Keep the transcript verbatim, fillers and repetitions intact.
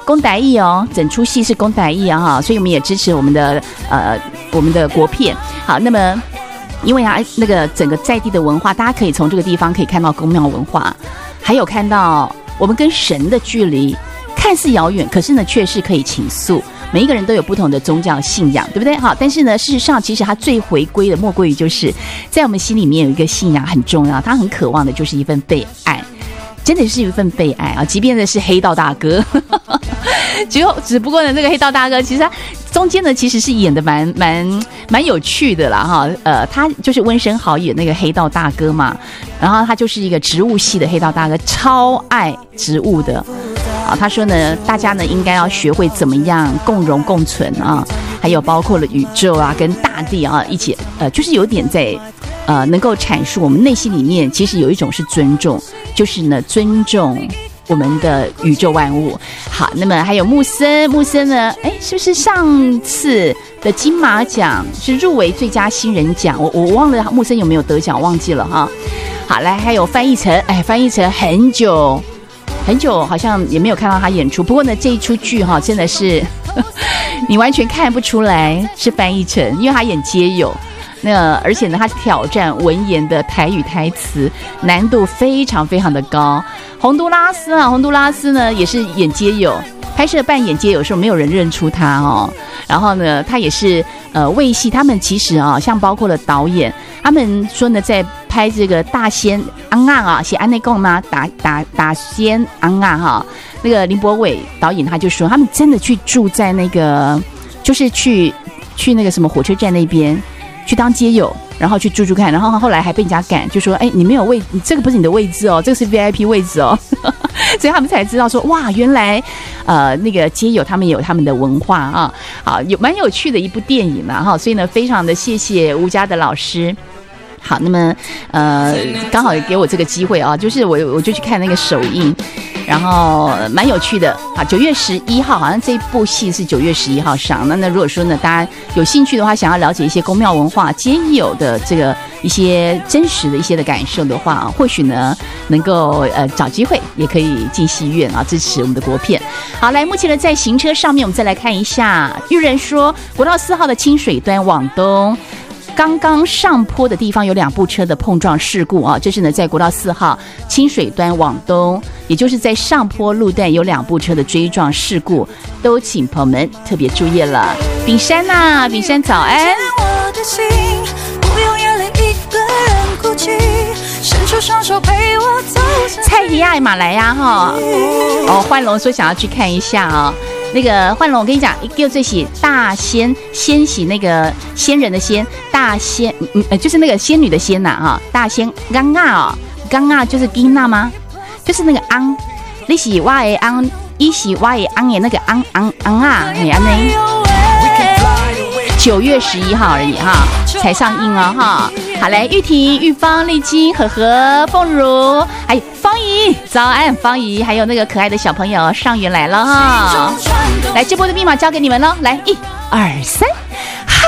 公台义哦，整出戏是公台义啊哈，所以我们也支持我们的呃我们的国片。好，那么因为啊那个整个在地的文化，大家可以从这个地方可以看到宫庙文化，还有看到我们跟神的距离看似遥远，可是呢却是可以倾诉。每一个人都有不同的宗教信仰，对不对？好，但是呢，事实上，其实它最回归的莫过于就是在我们心里面有一个信仰很重要，他很渴望的就是一份被爱。真的是一份被爱啊！即便的是黑道大哥，只有只不过呢，这个黑道大哥其实他中间呢其实是演的蛮蛮蛮有趣的啦哈。呃，他就是温升豪演那个黑道大哥嘛，然后他就是一个植物系的黑道大哥，超爱植物的啊。他说呢，大家呢应该要学会怎么样共荣共存啊，还有包括了宇宙啊跟大地啊一起，呃，就是有点在。呃，能够阐述我们内心里面其实有一种是尊重，就是呢尊重我们的宇宙万物。好，那么还有木森，木森呢，哎，是不是上次的金马奖是入围最佳新人奖？我我忘了木森有没有得奖，忘记了哈。好，来还有范逸臣，哎，范逸臣很久很久好像也没有看到他演出，不过呢这一出剧哈真的是你完全看不出来是范逸臣，因为他演街友。那而且呢，他挑战文言的台语台词，难度非常非常的高。洪都拉斯啊，洪都拉斯呢也是演街友，拍摄扮演街友的时候，没有人认出他哦。然后呢，他也是呃为戏，他们其实啊，像包括了导演，他们说呢，在拍这个大仙安安啊，写安内贡吗？打打打仙安安哈，那个林柏伟导演他就说，他们真的去住在那个，就是去去那个什么火车站那边。去当街友，然后去住住看，然后后来还被人家赶，就说：“哎，你没有位，你这个不是你的位置哦，这个是 V I P 位置哦。”所以他们才知道说：“哇，原来呃那个街友他们有他们的文化啊，好有蛮有趣的一部电影嘛哈。”所以呢，非常的谢谢吴家的老师。好，那么呃刚好也给我这个机会啊，就是我我就去看那个首映。然后蛮有趣的啊，九月十一号好像这部戏是九月十一号上。那那如果说呢，大家有兴趣的话，想要了解一些宫庙文化、街友的这个一些真实的一些的感受的话，或许呢能够呃找机会也可以进戏院啊，支持我们的国片。好，来，目前呢在行车上面，我们再来看一下，有人说国道四号的清水端往东。刚刚上坡的地方有两部车的碰撞事故啊，这是呢在国道四号清水端往东，也就是在上坡路段有两部车的追撞事故，都请朋友们特别注意了。炳山啊，炳山早安。蔡迪亚马来呀哈，哦，焕龙说想要去看一下啊、哦。那个焕龙，我跟你讲，一个最喜大仙仙喜那个仙人的仙，大仙嗯呃就是那个仙女的仙呐、啊、哈，大仙刚啊哦，刚啊就是金娜吗？就是那个昂，你喜哇诶昂，一喜哇诶昂诶那个昂昂昂啊，嘿安呢。九月十一号而已哈，才上映哦哈。好嘞，玉婷、玉芳、丽晶、和和、凤如，还有方怡，早安，方怡，还有那个可爱的小朋友上元来了哈。来，这波的密码交给你们了，来，一、二、三。